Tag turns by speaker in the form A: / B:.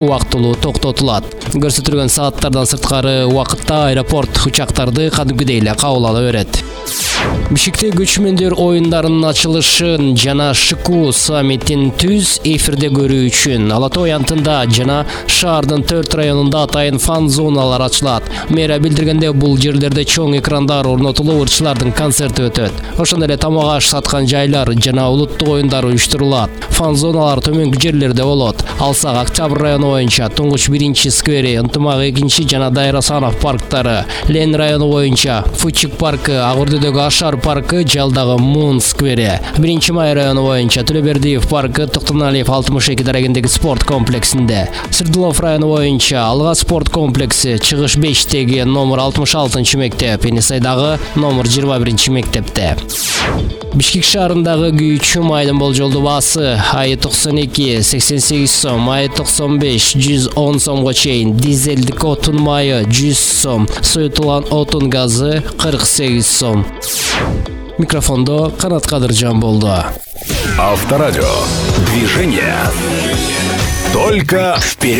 A: убактылуу токтотулат. Көрсөтүлгөн сааттардан сырткары убакытта аэропорт учактарды кадимкидей эле кабыл ала берет. Бишкекте көчмөндөр оюндарынын ачылышын жана ШКУ саммитин түз эфирде көрүү үчүн Ала Тоо аянтында жана шаардын 4 районунда атайын фан зоналар ачылат. Мэрия билдиргенде, бул жерлерде чоң экрандар орнотулуп, ырчылардын концерти өтөт. Ошондой эле тамак аш саткан жайлар жана улуттук оюндар уюштурулат. Фан зоналар төмөнкү жерлерде болот. Алсак Октябрь району боюнча Туңгуч 1-сквери, Ынтымак 2 жана Дайыр Асанов парктары, Лен району боюнча Фучик паркы, Агурдүдөгү Ашар паркы, Жалдагы Мун сквери, 1 Май району боюнча Төлөбердиев паркы, Токтоналиев 62 дарегиндеги спорт комплексинде, Сырдылов району боюнча Алга спорт комплекси, Чыгыш 5-теги номер 66 мектеп, Энисайдагы номер 21 мектепте. Бишкек шаарындагы күйүүчү майдын болжолдуу баасы айы 92 88 сом, айы 95 110 сомго чейин, дизелдик отун майы 100 сом, соютулган отун газы 48 сом. Микрофондо Канат Кадыржан болду.
B: Авторадио. Движение. Только вперед!